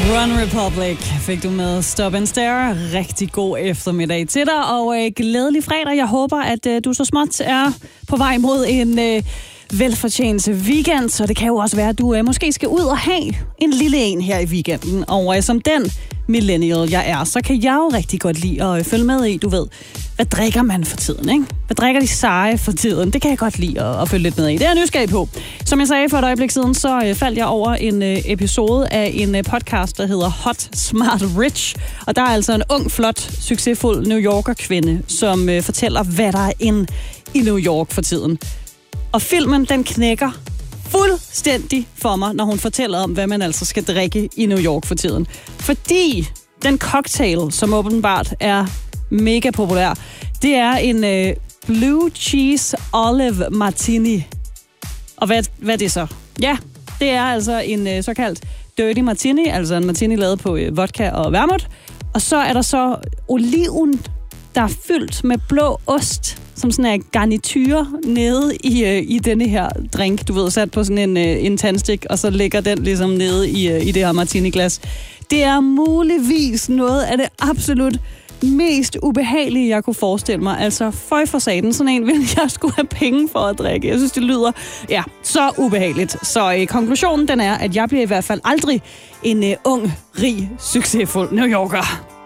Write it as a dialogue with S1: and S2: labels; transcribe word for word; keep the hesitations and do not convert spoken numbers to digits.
S1: One Republic fik du med Stop and Stare. Rigtig god eftermiddag til dig, og øh, glædelig fredag. Jeg håber, at øh, du så småt er på vej mod en øh, velfortjent weekend, så det kan jo også være, at du øh, måske skal ud og have en lille en her i weekenden. Og øh, som den millennial, jeg er, så kan jeg jo rigtig godt lide at øh, følge med i, du ved, hvad drikker man for tiden, ikke? Hvad drikker de seje for tiden? Det kan jeg godt lide at, at følge lidt med i. Det er jeg nysgerrig på. Som jeg sagde for et øjeblik siden, så øh, faldt jeg over en øh, episode af en øh, podcast, der hedder Hot, Smart, Rich. Og der er altså en ung, flot, succesfuld New Yorker-kvinde, som øh, fortæller, hvad der er inde i New York for tiden. Og filmen, den knækker fuldstændig for mig, når hun fortæller om, hvad man altså skal drikke i New York for tiden. Fordi den cocktail, som åbenbart er mega populær, det er en øh, Blue Cheese Olive Martini. Og hvad, hvad er det så? Ja, det er altså en øh, såkaldt Dirty Martini, altså en martini lavet på øh, vodka og vermouth. Og så er der så oliven, der er fyldt med blå ost, som sådan en garniture nede i, øh, i denne her drink. Du ved, sat på sådan en, øh, en tandstik, og så ligger den ligesom nede i, øh, i det her martini-glas. Det er muligvis noget af det absolut mest ubehagelige, jeg kunne forestille mig. Altså, føj for satan, sådan en vil jeg skulle have penge for at drikke. Jeg synes, det lyder, ja, så ubehageligt. Så øh, konklusionen, den er, at jeg bliver i hvert fald aldrig en øh, ung, rig, succesfuld New Yorker.